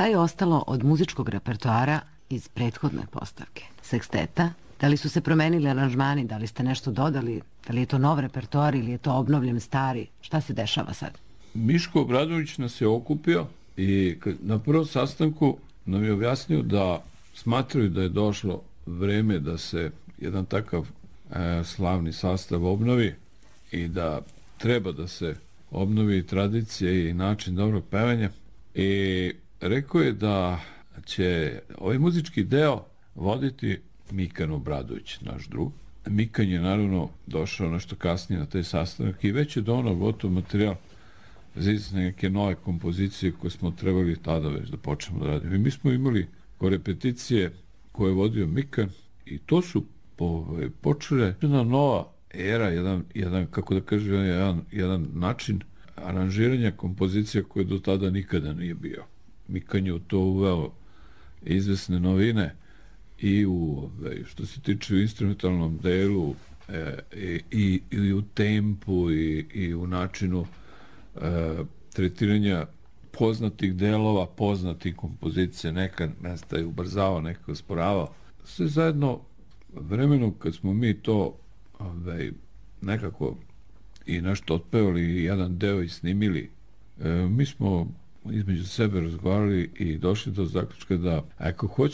Šta je ostalo od muzičkog repertoara iz prethodne postavke? Seksteta? Da li su se promenili aranžmani, da li ste nešto dodali, da li je to nov repertoar ili je to obnovljen stari? Šta se dešava sad? Miško Obradović nas je okupio i na prvom sastanku nam je objasnio da smatraju da je došlo vreme da se jedan takav slavni sastav obnovi i da treba da se obnovi tradicije i način dobrog pevanja. I rekao je da će ovaj muzički deo voditi Mikan Obradović, naš drug. Mikan je naravno došao nešto kasnije na taj sastanak i već je donao gotov materijal za neke nove kompozicije koje smo trebali tada već da počnemo da radimo. I mi smo imali repeticije koje je vodio Mikan i to su počele jedna nova era, jedan kako da kažem, jedan način aranžiranja kompozicija koje do tada nikada nije bio. Mikan je u to uveo izvesne novine i što se tiče u instrumentalnom delu i u tempu i u načinu tretiranja poznatih delova, poznatih kompozicija, nekad mesta je ubrzavao, nekad usporavao. Sve zajedno vremenu kad smo mi to nekako i nešto otpevali i jedan deo i snimili, mi smo između sebe razgovarali i došli do zaključka da ako hoće